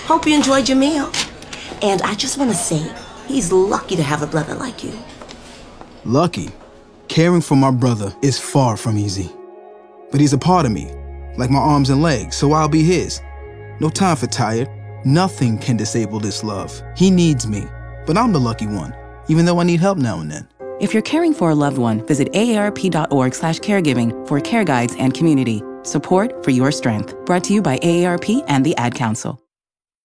Hope you enjoyed your meal. And I just want to say, he's lucky to have a brother like you. Lucky? Caring for my brother is far from easy. But he's a part of me, like my arms and legs, so I'll be his. No time for tired. Nothing can disable this love. He needs me, but I'm the lucky one, even though I need help now and then. If you're caring for a loved one, visit aarp.org/caregiving for care guides and community. Support for your strength. Brought to you by AARP and the Ad Council.